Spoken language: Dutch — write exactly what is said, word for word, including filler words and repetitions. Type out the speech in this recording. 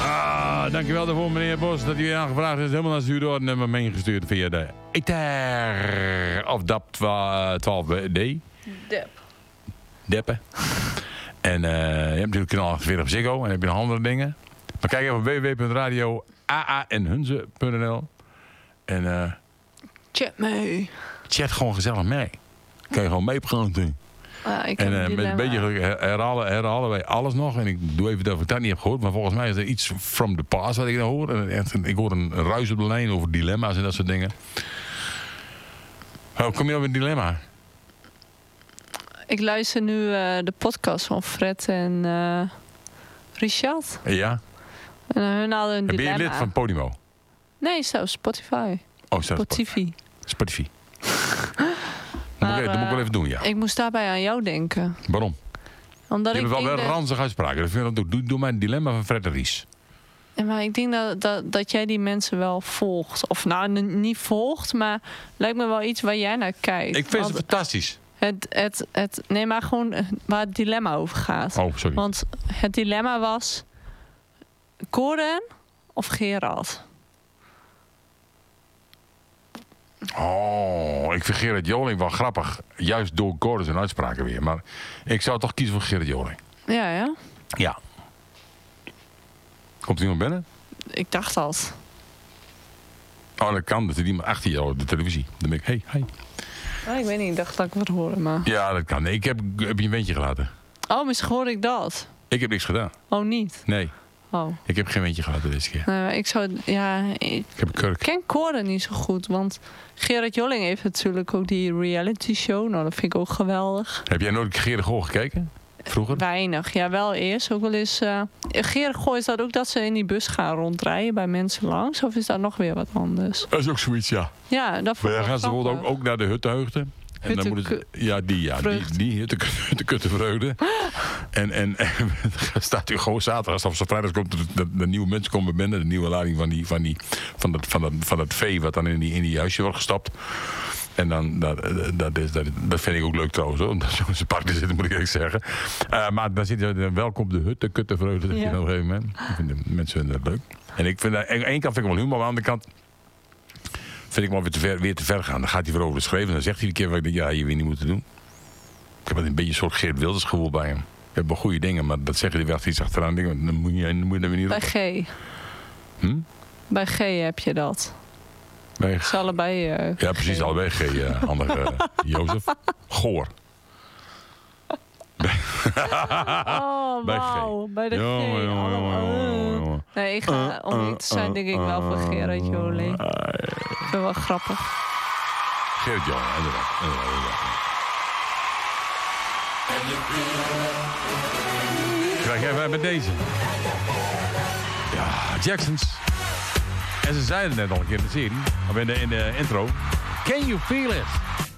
Ah, dankjewel daarvoor, meneer Bos, dat u weer aangevraagd is. Helemaal naar Zuidooren en me meegestuurd via de Ether of D A P twaalf D. Dep. Deppen. En uh, je hebt natuurlijk kanaal achtenveertig op Ziggo en dan heb je nog andere dingen. Maar kijk even op w w w punt radio a a n hunze punt n l en uh, chat mee. Chat gewoon gezellig mee. Kan je gewoon meepraten. Uh, ik en uh, een met een beetje geluk herhalen, herhalen wij alles nog. En ik doe even dat ik dat niet heb gehoord. Maar volgens mij is er iets from the past wat ik nou hoor. En echt, ik hoor een, een ruis op de lijn over dilemma's en dat soort dingen. Hoe kom je op een dilemma? Ik luister nu uh, de podcast van Fred en uh, Richard. Ja. En hun hadden een en dilemma. Ben je lid van Podimo? Nee, zelfs Spotify. Oh, zelfs Spotify. Spotify. Dat moet, ik, dat moet ik wel even doen, ja. Ik moest daarbij aan jou denken. Waarom? Omdat je ik hebt wel weer dat... ranzige uitspraken. Doe, doe, doe mijn dilemma van Fred de Ries. Ja, maar ik denk dat, dat, dat jij die mensen wel volgt. Of nou, n- niet volgt, maar lijkt me wel iets waar jij naar kijkt. Ik vind Want ze fantastisch. Het, het, het, nee, maar gewoon waar het dilemma over gaat. Oh, sorry. Want het dilemma was... Gordon of Gerard? Oh, ik vind Gerard Joling wel grappig. Juist door Gordon zijn uitspraken weer. Maar ik zou toch kiezen voor Gerard Joling. Ja, ja. Ja. Komt er iemand binnen? Ik dacht dat. Oh, dat kan. Dat is iemand achter jou op de televisie. Dan ben ik, hey, hey. Oh, ik weet niet, ik dacht dat ik wat hoorde, maar... Ja, dat kan. Nee, ik heb, heb je een windje gelaten. Oh, misschien hoorde ik dat. Ik heb niks gedaan. Oh, niet? Nee. Oh. Ik heb geen windje gelaten deze keer. Nee, ik zou... Ja, ik, Ik heb een kurk. ik ken Gordon niet zo goed, want Gerard Joling heeft natuurlijk ook die reality show. Nou, dat vind ik ook geweldig. Heb jij nooit Gerard Goor gekeken? Vroeger? Weinig, ja, wel eerst. Ook wel eens... Uh, Gerard Goor, is dat ook dat ze in die bus gaan rondrijden bij mensen langs? Of is dat nog weer wat anders? Dat is ook zoiets, ja. Ja, dat vond ik Maar dan gaan ze bijvoorbeeld ook, grappig. ook naar de Huttenheugde. En dan moeten ze, ja, die, ja, die, die Huttenkuttevreugde. En, en, en dan staat u gewoon zaterdag of zo vrijdag komt de, de, de nieuwe mensen komen binnen, de nieuwe lading van die, van die, van dat, van dat, van dat vee wat dan in die, in die huisje wordt gestapt. En dan, dat, dat, is, dat, dat vind ik ook leuk trouwens, hoor, om daar zo'n park te zitten, moet ik eerlijk zeggen. Uh, maar dan zit er welkom de Huttenkuttevreugde, dat ja. je op een gegeven moment. Ik vind de mensen vinden dat leuk. En ik vind, aan de ene kant vind ik wel humor, maar aan de andere kant vind ik wel weer te ver, weer te ver gaan. Dan gaat hij weer over schrijven en dan zegt hij een keer wat ik denk, ja, je weer niet moeten doen. Ik heb een beetje een soort Geert Wilders gevoel bij hem. Ik heb wel goede dingen, maar dat zeggen die wel iets achteraan. Dingen, dan moet je, dan moet je er weer niet bij op. G. Hm? Bij G heb je dat. Bij G. Ze allebei. Uh, ja, precies, G. allebei G. Uh, andere uh, Jozef. Goor. oh, bij wauw. Bij de jongen, G. Jongen, jongen, jongen, jongen. Nee, ik ga, om uh, niet te zijn, uh, denk ik uh, wel voor Gerard Joling. Uh, ik vind het wel grappig. Gerard Joling, inderdaad. inderdaad. Krijg jij bij met deze? Ja, Jacksons. En ze zeiden net al een keer in de serie, of in de, in de intro. Can you feel it?